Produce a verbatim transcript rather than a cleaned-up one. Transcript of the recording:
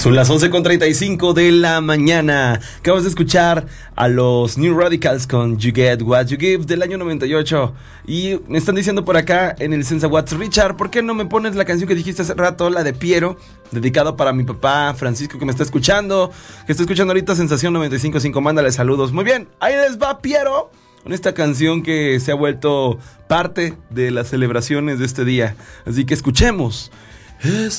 Son las once con treinta y cinco de la mañana. Acabas de escuchar a los New Radicals con You Get What You Give del año noventa y ocho. Y me están diciendo por acá en el Sensa Watts, Richard, ¿por qué no me pones la canción que dijiste hace rato, la de Piero, dedicado para mi papá Francisco, que me está escuchando, que está escuchando ahorita Sensación noventa y cinco punto cinco? Mándale saludos. Muy bien, ahí les va Piero, con esta canción que se ha vuelto parte de las celebraciones de este día. Así que escuchemos. Es